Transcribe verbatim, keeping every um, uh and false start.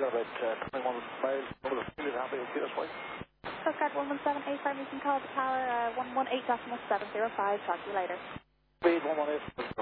about uh, twenty-one miles over the field. Happy to see us, way. Coastguard one one seven eight five, you can call the tower uh, one one eight decimal seven zero five. Talk to you later. Speed one one eight.